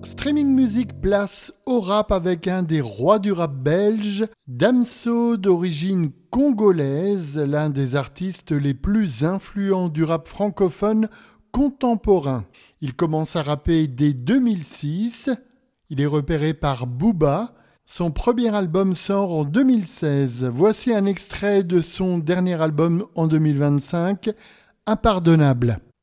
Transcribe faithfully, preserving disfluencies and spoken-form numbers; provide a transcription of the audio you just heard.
Streaming Music place au rap avec un des rois du rap belge, Damso d'origine congolaise, l'un des artistes les plus influents du rap francophone contemporain. Il commence à rapper dès deux mille six, il est repéré par Booba, son premier album sort en deux mille seize. Voici un extrait de son dernier album en deux mille vingt-cinq, Impardonnable.